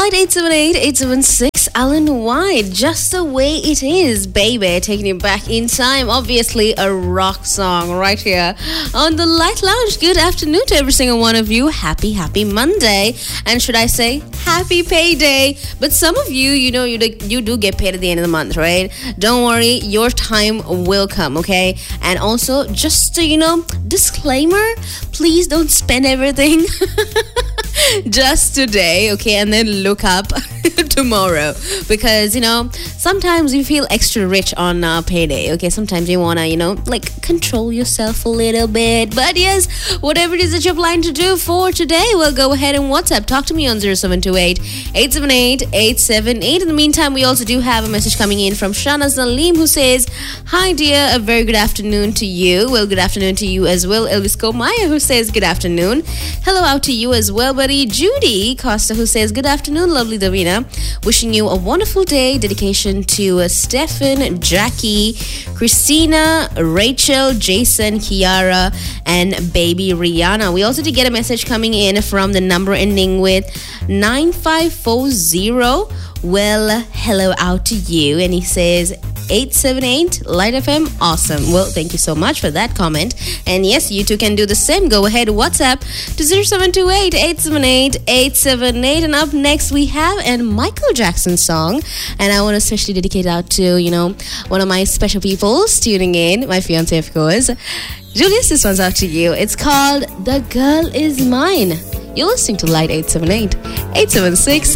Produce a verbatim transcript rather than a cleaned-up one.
Light eight seven eight, eight seven six, Alan White, Just the Way It Is, baby, taking you back in time. Obviously a rock song right here on the Light Lounge. Good afternoon to every single one of you. Happy, happy Monday. And should I say, happy payday. But some of you, you know, you do, you do get paid at the end of the month, right? Don't worry, your time will come, okay? And also, just to, you know, disclaimer, please don't spend everything just today, okay? And then look up tomorrow, because, you know, sometimes you feel extra rich on uh, payday, okay? Sometimes you want to, you know, like control yourself a little bit. But yes, whatever it is that you're planning to do for today, well, go ahead and WhatsApp. Talk to me on zero seven two eight, eight seven eight, eight seven eight. In the meantime, we also do have a message coming in from Shana Salim, who says, hi dear, a very good afternoon to you. Well, good afternoon to you as well. Elvis Komaya, who says good afternoon. Hello out to you as well, buddy. Judy Costa, who says good afternoon, lovely Davina. Wishing you a wonderful day. Dedication to uh, Stefan, Jackie, Christina, Rachel, Jason, Kiara, and baby Rihanna. We also did get a message coming in from the number ending with nine five four zero. Well, hello out to you. And he says eight seven eight Light F M. Awesome. Well, thank you so much for that comment. And yes, you too can do the same. Go ahead, WhatsApp to zero seven two eight, eight seven eight, eight seven eight. And up next we have a Michael Jackson song. And I want to especially dedicate it out to, you know, one of my special people tuning in, my fiance, of course. Julius, this one's out to you. It's called The Girl Is Mine. You're listening to Light eight seven eight, eight seven six.